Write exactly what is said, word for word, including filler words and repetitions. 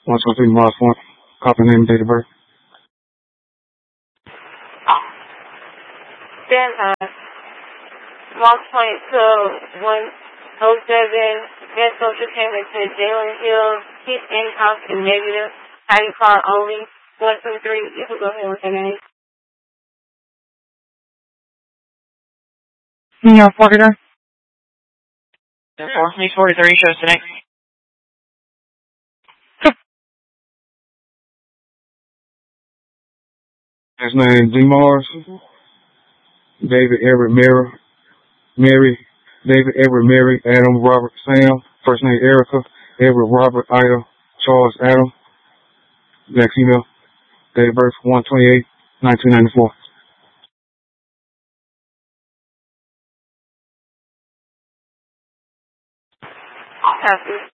one two three Mars Point. Copy name, date of birth. Stand time. Mars Point to one oh seven. Best social payment to Jalen Hill. His in-house is negative. Hiding car only. one two three. You can go ahead with your name. Yeah, forty-nine. four, East forty-three, shows tonight. His name D Mars. David Everett Mary. Mary. David Everett Mary. Adam Robert Sam. First name Erica. Everett Robert Ida. Charles Adam. Next email. Date of birth one twenty-eight nineteen ninety-four. Copy.